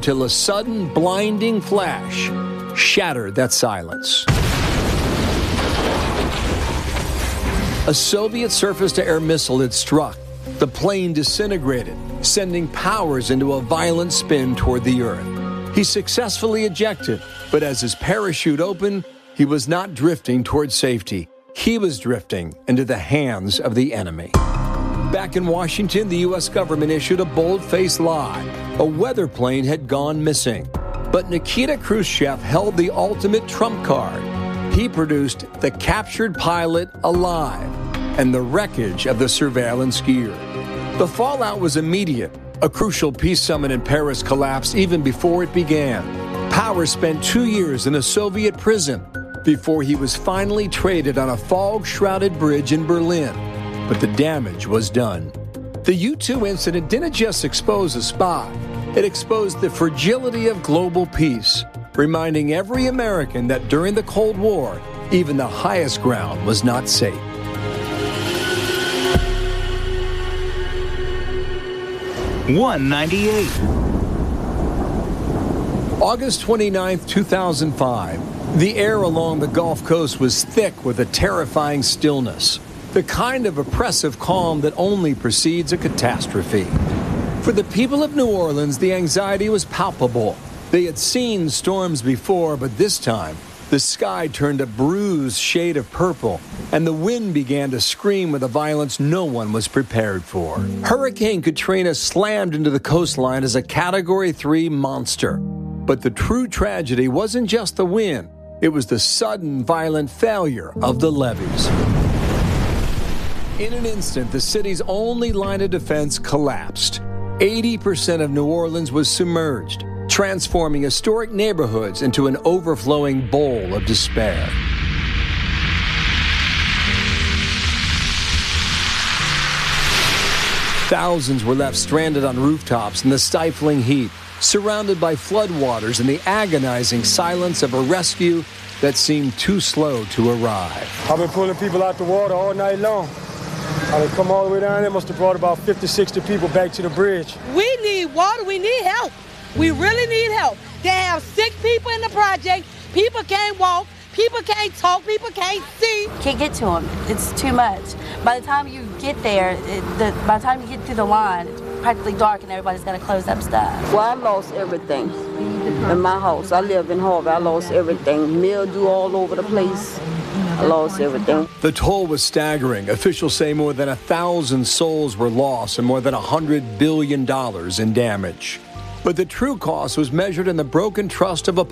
until a sudden blinding flash shattered that silence. A Soviet surface-to-air missile had struck. The plane disintegrated, sending Powers into a violent spin toward the Earth. He successfully ejected, but as his parachute opened, he was not drifting toward safety. He was drifting into the hands of the enemy. Back in Washington, the U.S. government issued a bold-faced lie. A weather plane had gone missing. But Nikita Khrushchev held the ultimate trump card. He produced the captured pilot alive and the wreckage of the surveillance gear. The fallout was immediate. A crucial peace summit in Paris collapsed even before it began. Powers spent 2 years in a Soviet prison before he was finally traded on a fog-shrouded bridge in Berlin. But the damage was done. The U-2 incident didn't just expose a spy. It exposed the fragility of global peace, reminding every American that during the Cold War, even the highest ground was not safe. $198. August 29, 2005. The air along the Gulf Coast was thick with a terrifying stillness, the kind of oppressive calm that only precedes a catastrophe. For the people of New Orleans, the anxiety was palpable. They had seen storms before, but this time, the sky turned a bruised shade of purple, and the wind began to scream with a violence no one was prepared for. Hurricane Katrina slammed into the coastline as a Category 3 monster. But the true tragedy wasn't just the wind. It was the sudden, violent failure of the levees. In an instant, the city's only line of defense collapsed. 80% of New Orleans was submerged, transforming historic neighborhoods into an overflowing bowl of despair. Thousands were left stranded on rooftops in the stifling heat, surrounded by floodwaters and the agonizing silence of a rescue that seemed too slow to arrive. I've been pulling people out the water all night long. I've come all the way down there, must have brought about 50, 60 people back to the bridge. We need water, we need help. We really need help. They have sick people in the project, people can't walk, people can't talk, people can't see. Can't get to them, it's too much. By the time you get there, by the time you get through the line, it's practically dark and everybody's got to close up stuff. Well, I lost everything in my house. I live in Harvey, I lost everything. Mildew all over the place. I lost everything. The toll was staggering. Officials say more than 1,000 souls were lost and more than $100 billion in damage. But the true cost was measured in the broken trust of a